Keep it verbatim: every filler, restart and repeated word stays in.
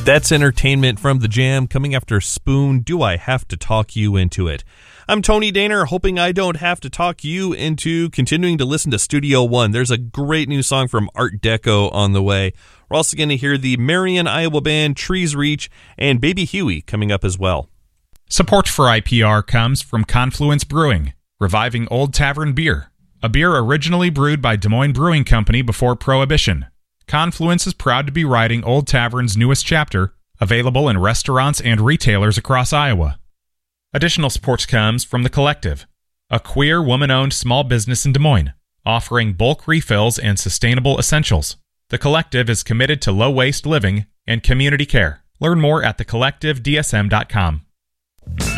That's entertainment from The Jam coming after Spoon, Do I Have to Talk You Into It? I'm Tony Daner, hoping I don't have to talk you into continuing to listen to Studio One. There's a great new song from Art Deco on the way. We're also going to hear the Marion, Iowa band Trees Reach and Baby Huey coming up as well. Support for I P R comes from Confluence Brewing, reviving Old Tavern beer, a beer originally brewed by Des Moines Brewing Company before Prohibition. Confluence is proud to be writing Old Tavern's newest chapter, available in restaurants and retailers across Iowa. Additional support comes from The Collective, a queer woman-owned small business in Des Moines, offering bulk refills and sustainable essentials. The Collective is committed to low-waste living and community care. Learn more at the collective d s m dot com.